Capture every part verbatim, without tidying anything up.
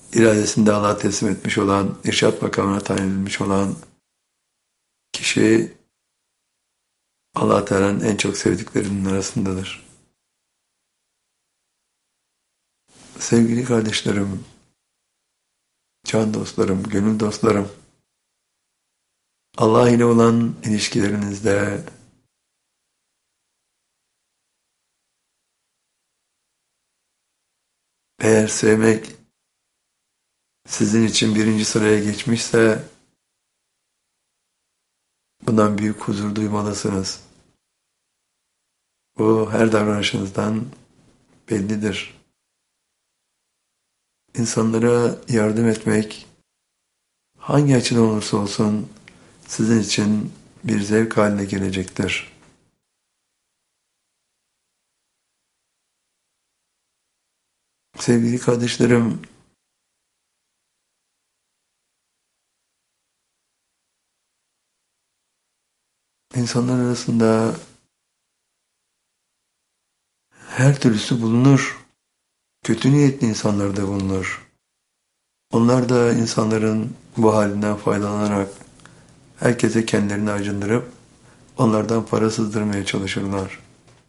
iradesini de Allah'a teslim etmiş olan, irşat makamına tayin edilmiş olan kişi Allah Teala'nın en çok sevdiklerinin arasındadır. Sevgili kardeşlerim, can dostlarım, gönül dostlarım, Allah ile olan ilişkilerinizde eğer sevmek sizin için birinci sıraya geçmişse bundan büyük huzur duymalısınız. Bu her davranışınızdan bellidir. İnsanlara yardım etmek hangi açıdan olursa olsun sizin için bir zevk haline gelecektir. Sevgili kardeşlerim, insanlar arasında her türlüsü bulunur. Kötü niyetli insanlar da bulunur. Onlar da insanların bu halinden faydalanarak herkese kendilerini acındırıp onlardan para sızdırmaya çalışırlar.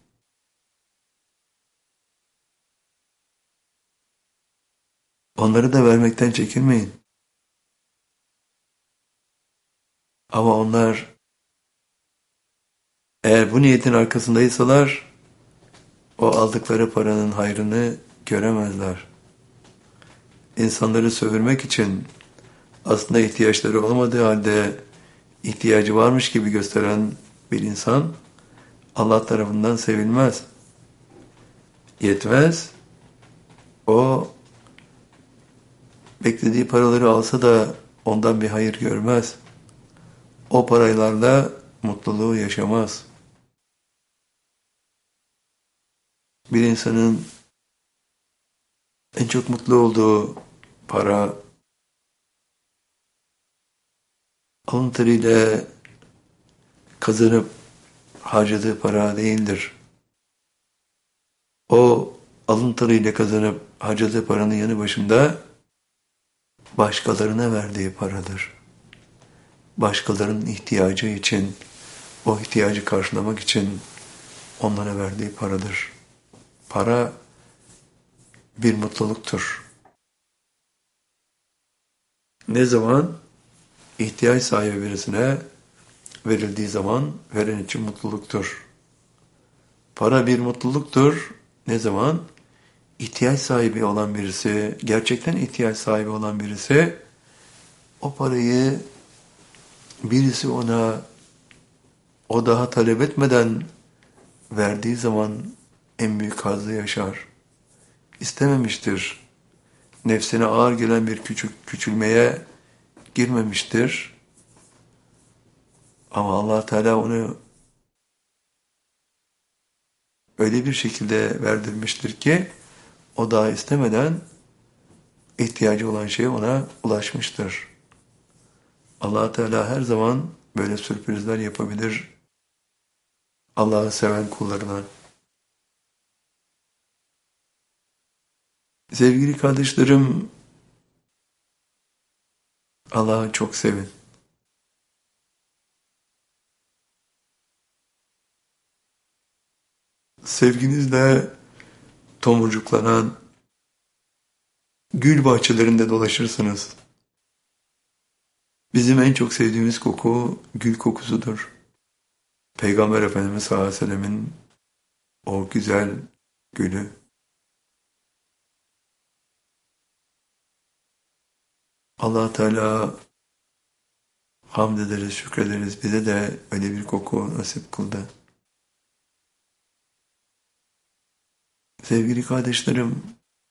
Onları da vermekten çekinmeyin. Ama onlar eğer bu niyetin arkasındaysalar o aldıkları paranın hayrını göremezler. İnsanları sömürmek için aslında ihtiyaçları olmadığı halde ihtiyacı varmış gibi gösteren bir insan Allah tarafından sevilmez. Yetmez. O beklediği paraları alsa da ondan bir hayır görmez. O paraylarla mutluluğu yaşamaz. Bir insanın en çok mutlu olduğu para alın teriyle kazanıp harcadığı para değildir. O alın teriyle kazanıp harcadığı paranın yanı başında başkalarına verdiği paradır. Başkalarının ihtiyacı için, o ihtiyacı karşılamak için onlara verdiği paradır. Para bir mutluluktur. Ne zaman? İhtiyaç sahibi birisine verildiği zaman veren için mutluluktur. Para bir mutluluktur. Ne zaman? İhtiyaç sahibi olan birisi, gerçekten ihtiyaç sahibi olan birisi o parayı birisi ona o daha talep etmeden verdiği zaman en büyük hazzı yaşar. İstememiştir. Nefsine ağır gelen bir küçük küçülmeye girmemiştir. Ama Allah Teala onu öyle bir şekilde verdirmiştir ki o daha istemeden ihtiyacı olan şey ona ulaşmıştır. Allah Teala her zaman böyle sürprizler yapabilir Allah'ı seven kullarına. Sevgili kardeşlerim, Allah'ı çok sevin. Sevginizle tomurcuklanan gül bahçelerinde dolaşırsınız. Bizim en çok sevdiğimiz koku gül kokusudur. Peygamber Efendimiz sallallahu aleyhi ve sellemin o güzel gülü. Allah Teala hamd ederiz, şükrederiz. Bize de öyle bir koku nasip kıldı. Sevgili kardeşlerim,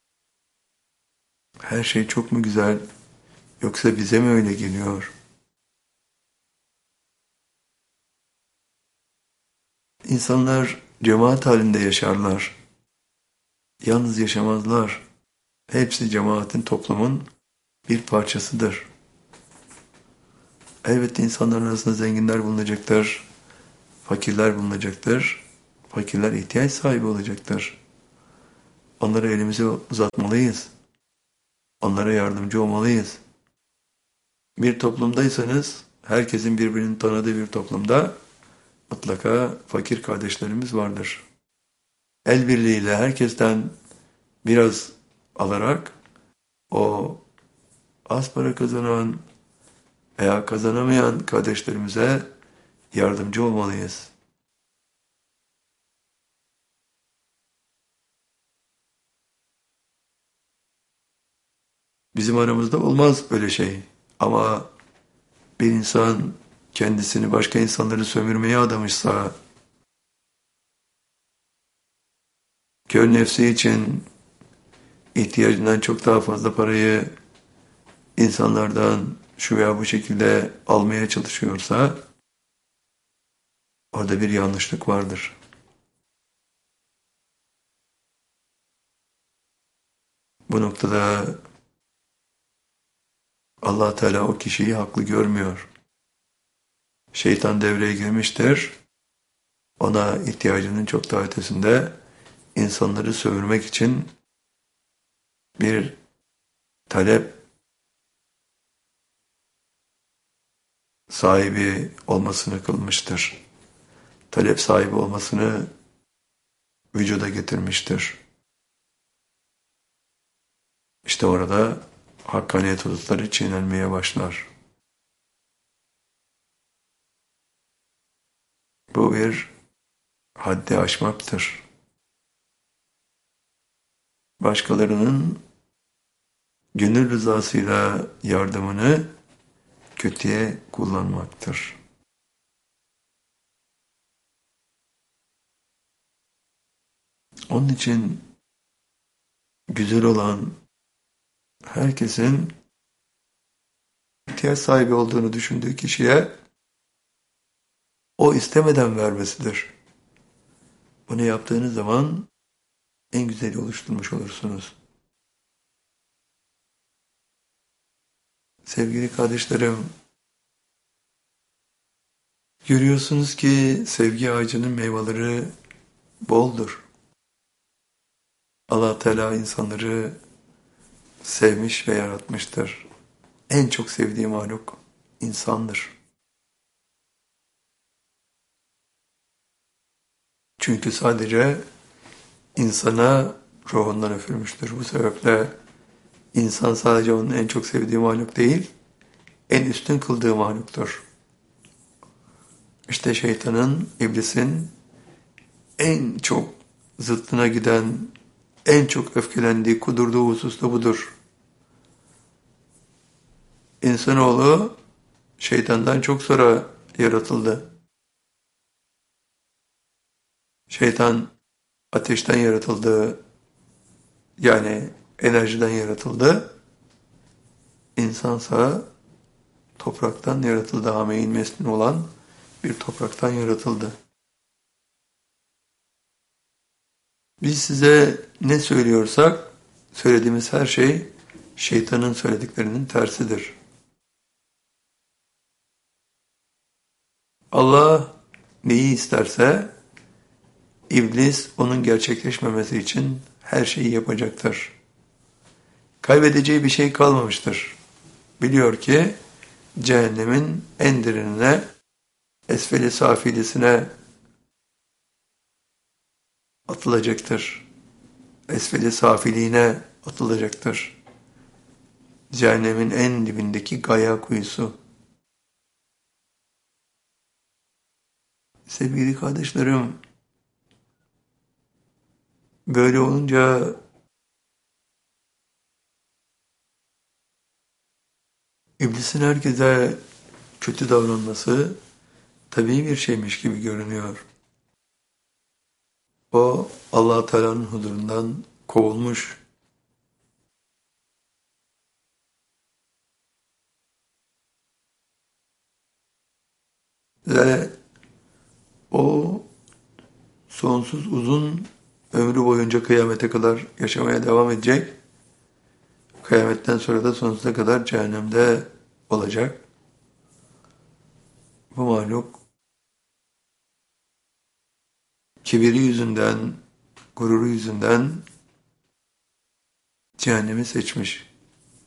her şey çok mu güzel, yoksa bize mi öyle geliyor? İnsanlar cemaat halinde yaşarlar. Yalnız yaşamazlar. Hepsi cemaatin, toplumun bir parçasıdır. Elbette insanların arasında zenginler bulunacaktır, fakirler bulunacaktır. Fakirler ihtiyaç sahibi olacaktır. Onlara elimizi uzatmalıyız. Onlara yardımcı olmalıyız. Bir toplumdaysanız, herkesin birbirini tanıdığı bir toplumda mutlaka fakir kardeşlerimiz vardır. El birliğiyle herkesten biraz alarak o az para kazanan veya kazanamayan kardeşlerimize yardımcı olmalıyız. Bizim aramızda olmaz böyle şey. Ama bir insan kendisini başka insanları sömürmeye adamışsa, kör nefsi için ihtiyacından çok daha fazla parayı insanlardan şu veya bu şekilde almaya çalışıyorsa, orada bir yanlışlık vardır. Bu noktada Allah Teala o kişiyi haklı görmüyor. Şeytan devreye girmiştir. Ona ihtiyacının çok daha ötesinde insanları sömürmek için bir talep sahibi olmasını kılmıştır. Talep sahibi olmasını vücuda getirmiştir. İşte orada hakkaniyet hudutları çiğnenmeye başlar. Bu bir haddi aşmaktır. Başkalarının gönül rızasıyla yardımını kötüye kullanmaktır. Onun için güzel olan herkesin ihtiyaç sahibi olduğunu düşündüğü kişiye o istemeden vermesidir. Bunu yaptığınız zaman en güzeli oluşturmuş olursunuz. Sevgili kardeşlerim, görüyorsunuz ki sevgi ağacının meyveleri boldur. Allah Teala insanları sevmiş ve yaratmıştır. En çok sevdiği mahluk insandır. Çünkü sadece insana ruhundan üfürmüştür. Bu sebeple insan sadece onun en çok sevdiği mahluk değil, en üstün kıldığı mahluktur. İşte şeytanın, iblisin en çok zıttına giden, en çok öfkelendiği, kudurduğu husus da budur. İnsanoğlu şeytandan çok sonra yaratıldı. Şeytan ateşten yaratıldı, yani enerjiden yaratıldı. İnsansa topraktan yaratıldı, hameyin mesnun olan bir topraktan yaratıldı. Biz size ne söylüyorsak, söylediğimiz her şey şeytanın söylediklerinin tersidir. Allah neyi isterse, iblis onun gerçekleşmemesi için her şeyi yapacaktır. Kaybedeceği bir şey kalmamıştır. Biliyor ki cehennemin en derinine, esfeli safilisine atılacaktır. Esfeli safiliğine atılacaktır. Cehennemin en dibindeki gaya kuyusu. Sevgili kardeşlerim, böyle olunca iblisin herkese kötü davranması tabii bir şeymiş gibi görünüyor. O Allah Teala'nın huzurundan kovulmuş. Ve o sonsuz uzun ömrü boyunca kıyamete kadar yaşamaya devam edecek. Kıyametten sonra da sonsuza kadar cehennemde olacak. Bu mahluk kibiri yüzünden, gururu yüzünden cehennemi seçmiş.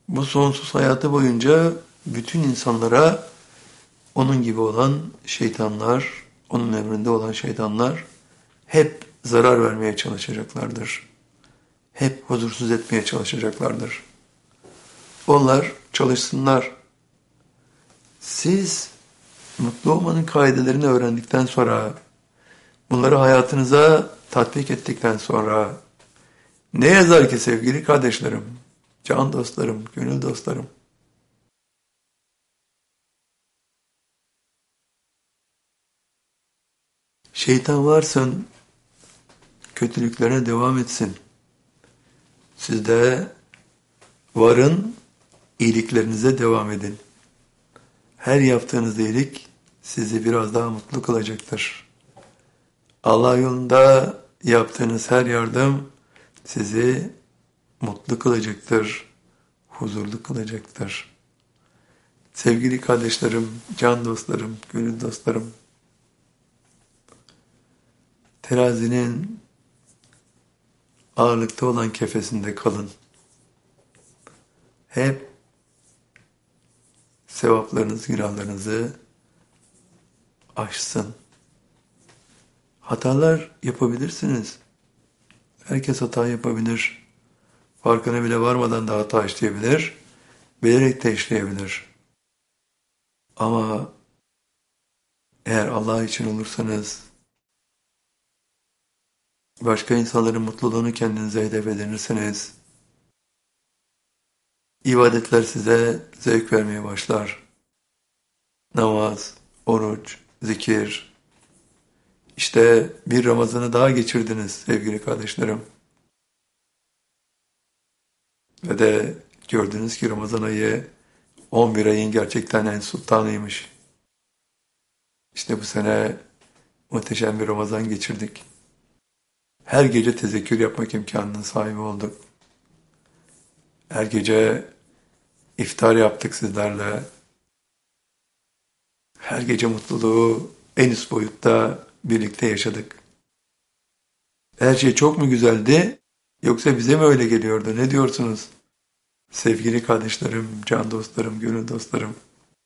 Bu sonsuz hayatı boyunca bütün insanlara onun gibi olan şeytanlar, onun emrinde olan şeytanlar hep zarar vermeye çalışacaklardır. Hep huzursuz etmeye çalışacaklardır. Onlar çalışsınlar. Siz mutlu olmanın kaidelerini öğrendikten sonra, bunları hayatınıza tatbik ettikten sonra, ne yazar ki sevgili kardeşlerim, can dostlarım, gönül dostlarım, şeytan varsın, kötülüklerine devam etsin. Siz de varın, iyiliklerinize devam edin. Her yaptığınız iyilik sizi biraz daha mutlu kılacaktır. Allah yolunda yaptığınız her yardım sizi mutlu kılacaktır, huzurlu kılacaktır. Sevgili kardeşlerim, can dostlarım, gönül dostlarım, terazinin ağırlıkta olan kefesinde kalın. Hep sevaplarınız, günahlarınızı aşsın. Hatalar yapabilirsiniz. Herkes hata yapabilir. Farkına bile varmadan da hata işleyebilir. Bilerek de işleyebilir. Ama eğer Allah için olursanız, başka insanların mutluluğunu kendinize hedef edinirseniz, ibadetler size zevk vermeye başlar. Namaz, oruç, zikir. İşte bir Ramazan'ı daha geçirdiniz sevgili kardeşlerim. Ve de gördünüz ki Ramazan ayı on bir ayın gerçekten en sultanıymış. İşte bu sene muhteşem bir Ramazan geçirdik. Her gece tezekkür yapmak imkanının sahibi olduk. Her gece iftar yaptık sizlerle. Her gece mutluluğu en üst boyutta birlikte yaşadık. Her şey çok mu güzeldi, yoksa bize mi öyle geliyordu? Ne diyorsunuz? Sevgili kardeşlerim, can dostlarım, gönül dostlarım.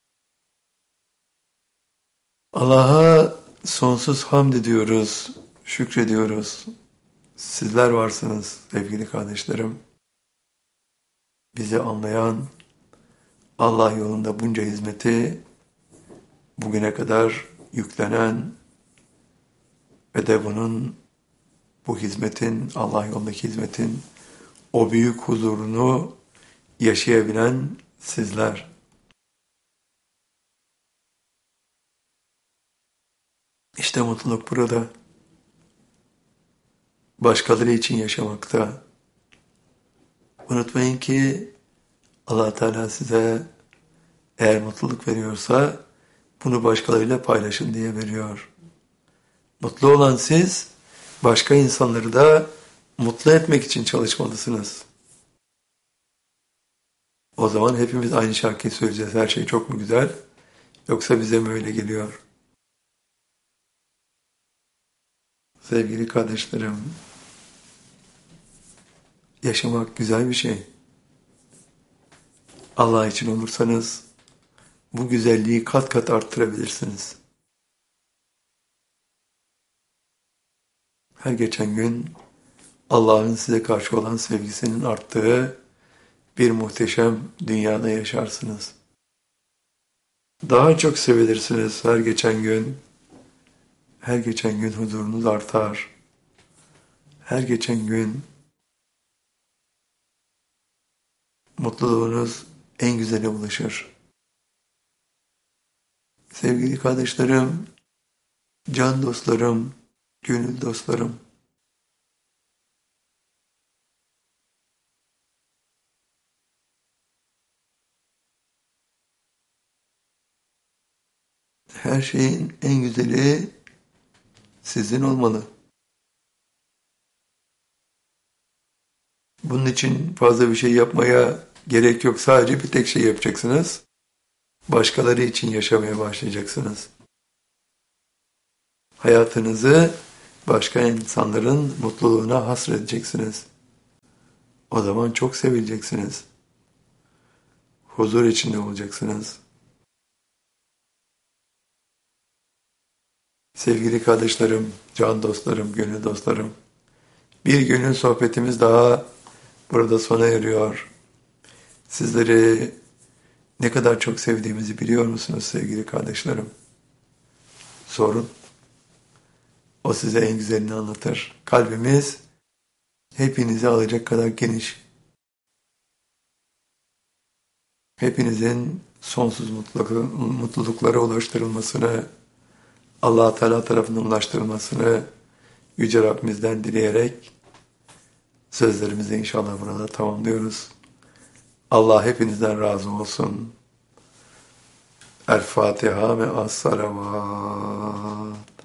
Allah'a sonsuz hamd ediyoruz, şükrediyoruz. Sizler varsınız sevgili kardeşlerim. Bizi anlayan, Allah yolunda bunca hizmeti bugüne kadar yüklenen ve de bunun, bu hizmetin, Allah yolundaki hizmetin o büyük huzurunu yaşayabilen sizler. İşte mutluluk burada. Başkaları için yaşamakta. Unutmayın ki Allah Teala size eğer mutluluk veriyorsa bunu başkalarıyla paylaşın diye veriyor. Mutlu olan siz, başka insanları da mutlu etmek için çalışmalısınız. O zaman hepimiz aynı şarkıyı söyleyeceğiz. Her şey çok mu güzel? Yoksa bize mi öyle geliyor? Sevgili kardeşlerim, yaşamak güzel bir şey. Allah için olursanız bu güzelliği kat kat arttırabilirsiniz. Her geçen gün Allah'ın size karşı olan sevgisinin arttığı bir muhteşem dünyada yaşarsınız. Daha çok sevilirsiniz her geçen gün. Her geçen gün huzurunuz artar. Her geçen gün mutluluğunuz en güzele ulaşır. Sevgili kardeşlerim, can dostlarım, gönül dostlarım, her şeyin en güzeli sizin olmalı. Bunun için fazla bir şey yapmaya gerek yok. Sadece bir tek şey yapacaksınız. Başkaları için yaşamaya başlayacaksınız. Hayatınızı başka insanların mutluluğuna hasredeceksiniz. O zaman çok sevileceksiniz. huzur içinde olacaksınız. Sevgili kardeşlerim, can dostlarım, gönül dostlarım, bir gönül sohbetimiz daha burada sona eriyor. Sizleri ne kadar çok sevdiğimizi biliyor musunuz sevgili kardeşlerim? Sorun. O size en güzelini anlatır. Kalbimiz hepinizi alacak kadar geniş. Hepinizin sonsuz mutluluk, mutluluklara ulaştırılmasını, Allah Teala tarafından ulaştırılmasını Yüce Rabbimizden dileyerek sözlerimizi inşallah burada tamamlıyoruz. Allah hepinizden razı olsun. El Fatiha ve Es-Salavat.